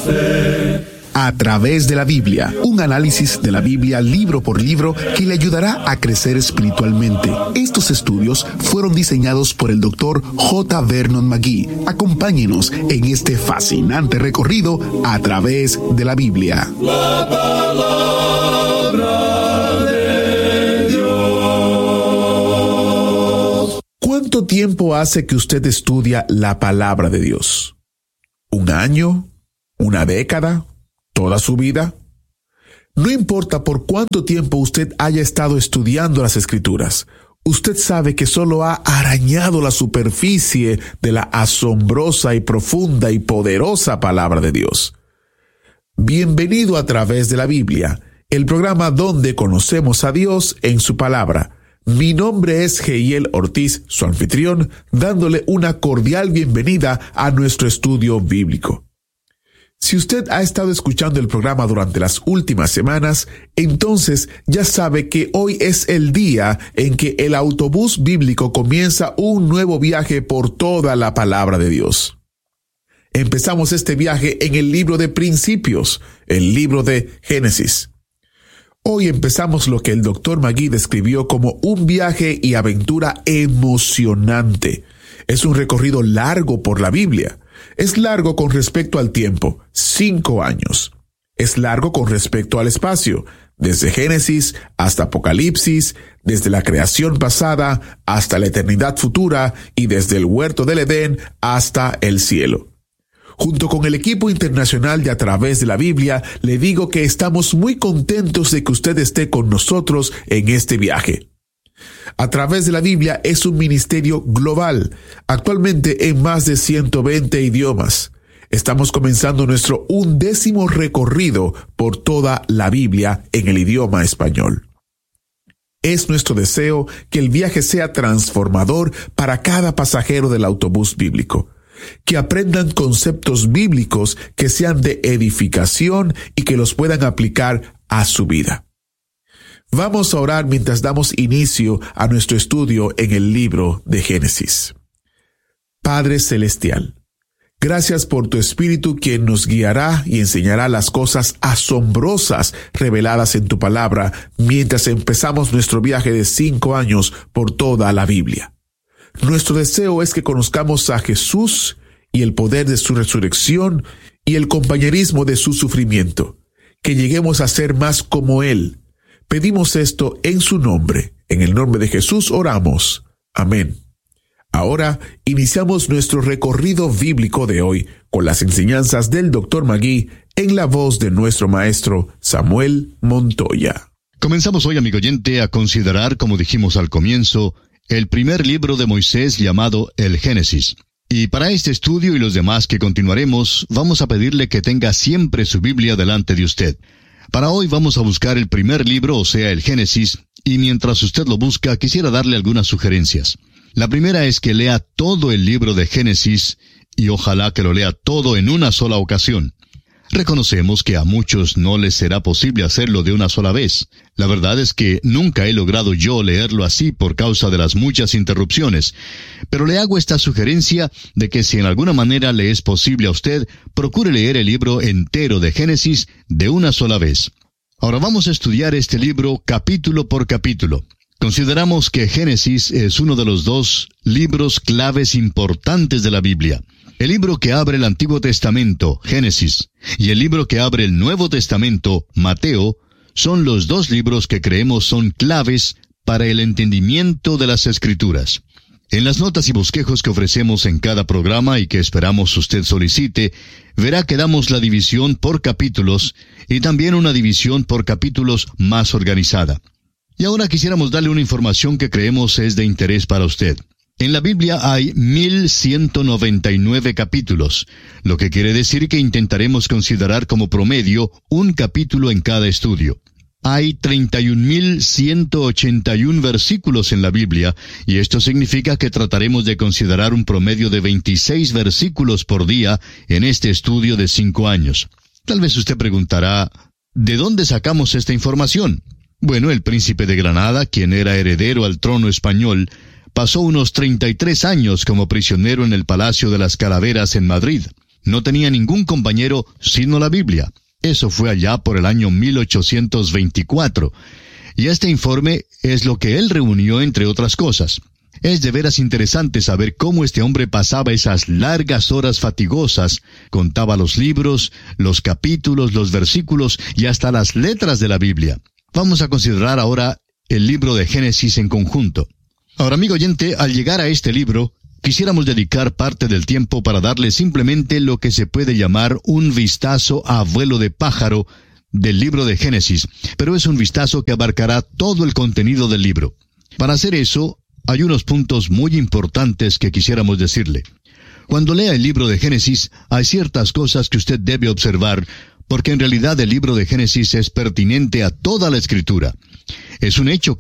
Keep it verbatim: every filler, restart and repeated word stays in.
fe. A través de la Biblia, un análisis de la Biblia libro por libro que le ayudará a crecer espiritualmente. Estos estudios fueron diseñados por el doctor J. Vernon McGee. Acompáñenos en este fascinante recorrido a través de la Biblia. La palabra de Dios. ¿Cuánto tiempo hace que usted estudia la palabra de Dios? ¿Un año? ¿Una década? ¿Toda su vida? No importa por cuánto tiempo usted haya estado estudiando las Escrituras, usted sabe que solo ha arañado la superficie de la asombrosa y profunda y poderosa palabra de Dios. Bienvenido a través de la Biblia, el programa donde conocemos a Dios en su palabra. Mi nombre es Geiel Ortiz, su anfitrión, dándole una cordial bienvenida a nuestro estudio bíblico. Si usted ha estado escuchando el programa durante las últimas semanas, entonces ya sabe que hoy es el día en que el autobús bíblico comienza un nuevo viaje por toda la palabra de Dios. Empezamos este viaje en el libro de Principios, el libro de Génesis. Hoy empezamos lo que el doctor McGee describió como un viaje y aventura emocionante. Es un recorrido largo por la Biblia. Es largo con respecto al tiempo, cinco años. Es largo con respecto al espacio, desde Génesis hasta Apocalipsis, desde la creación pasada hasta la eternidad futura y desde el huerto del Edén hasta el cielo. Junto con el equipo internacional de A Través de la Biblia, le digo que estamos muy contentos de que usted esté con nosotros en este viaje. A Través de la Biblia es un ministerio global, actualmente en más de ciento veinte idiomas. Estamos comenzando nuestro undécimo recorrido por toda la Biblia en el idioma español. Es nuestro deseo que el viaje sea transformador para cada pasajero del autobús bíblico, que aprendan conceptos bíblicos que sean de edificación y que los puedan aplicar a su vida. Vamos a orar mientras damos inicio a nuestro estudio en el libro de Génesis. Padre Celestial, gracias por tu Espíritu quien nos guiará y enseñará las cosas asombrosas reveladas en tu palabra mientras empezamos nuestro viaje de cinco años por toda la Biblia. Nuestro deseo es que conozcamos a Jesús y el poder de su resurrección y el compañerismo de su sufrimiento, que lleguemos a ser más como Él. Pedimos esto en su nombre. En el nombre de Jesús oramos. Amén. Ahora iniciamos nuestro recorrido bíblico de hoy con las enseñanzas del doctor McGee en la voz de nuestro maestro Samuel Montoya. Comenzamos hoy, amigo oyente, a considerar, como dijimos al comienzo, el primer libro de Moisés llamado el Génesis. Y para este estudio y los demás que continuaremos, vamos a pedirle que tenga siempre su Biblia delante de usted. Para hoy vamos a buscar el primer libro, o sea, el Génesis, y mientras usted lo busca, quisiera darle algunas sugerencias. La primera es que lea todo el libro de Génesis, y ojalá que lo lea todo en una sola ocasión. Reconocemos que a muchos no les será posible hacerlo de una sola vez. La verdad es que nunca he logrado yo leerlo así por causa de las muchas interrupciones. Pero le hago esta sugerencia de que si en alguna manera le es posible a usted, procure leer el libro entero de Génesis de una sola vez. Ahora vamos a estudiar este libro capítulo por capítulo. Consideramos que Génesis es uno de los dos libros claves importantes de la Biblia. El libro que abre el Antiguo Testamento, Génesis, y el libro que abre el Nuevo Testamento, Mateo, son los dos libros que creemos son claves para el entendimiento de las Escrituras. En las notas y bosquejos que ofrecemos en cada programa y que esperamos usted solicite, verá que damos la división por capítulos y también una división por capítulos más organizada. Y ahora quisiéramos darle una información que creemos es de interés para usted. En la Biblia hay mil ciento noventa y nueve capítulos, lo que quiere decir que intentaremos considerar como promedio un capítulo en cada estudio. Hay treinta y un mil ciento ochenta y uno versículos en la Biblia, y esto significa que trataremos de considerar un promedio de veintiséis versículos por día en este estudio de cinco años. Tal vez usted preguntará, ¿de dónde sacamos esta información? Bueno, el príncipe de Granada, quien era heredero al trono español, pasó unos treinta y tres años como prisionero en el Palacio de las Calaveras en Madrid. No tenía ningún compañero sino la Biblia. Eso fue allá por el año mil ochocientos veinticuatro. Y este informe es lo que él reunió entre otras cosas. Es de veras interesante saber cómo este hombre pasaba esas largas horas fatigosas, contaba los libros, los capítulos, los versículos y hasta las letras de la Biblia. Vamos a considerar ahora el libro de Génesis en conjunto. Ahora, amigo oyente, al llegar a este libro, quisiéramos dedicar parte del tiempo para darle simplemente lo que se puede llamar un vistazo a vuelo de pájaro del libro de Génesis, pero es un vistazo que abarcará todo el contenido del libro. Para hacer eso, hay unos puntos muy importantes que quisiéramos decirle. Cuando lea el libro de Génesis, hay ciertas cosas que usted debe observar, porque en realidad el libro de Génesis es pertinente a toda la Escritura. Es un hecho